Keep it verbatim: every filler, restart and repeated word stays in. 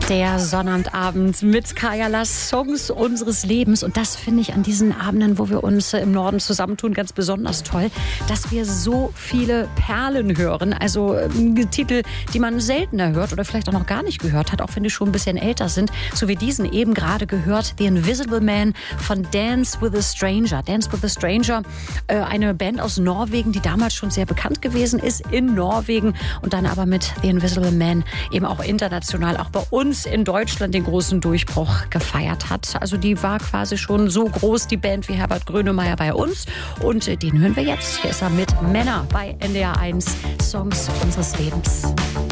Der Sonnabendabend mit Kajalas Songs unseres Lebens. Und das finde ich an diesen Abenden, wo wir uns im Norden zusammentun, ganz besonders toll, dass wir so viele Perlen hören. Also äh, Titel, die man seltener hört oder vielleicht auch noch gar nicht gehört hat, auch wenn die schon ein bisschen älter sind. So wie diesen eben gerade gehört, The Invisible Man von Dance with a Stranger. Dance with a Stranger, äh, eine Band aus Norwegen, die damals schon sehr bekannt gewesen ist in Norwegen und dann aber mit The Invisible Man eben auch international, auch bei uns in Deutschland den großen Durchbruch gefeiert hat. Also die war quasi schon so groß, die Band, wie Herbert Grönemeyer bei uns. Und den hören wir jetzt. Hier ist er mit Männer bei N D R eins, Songs unseres Lebens.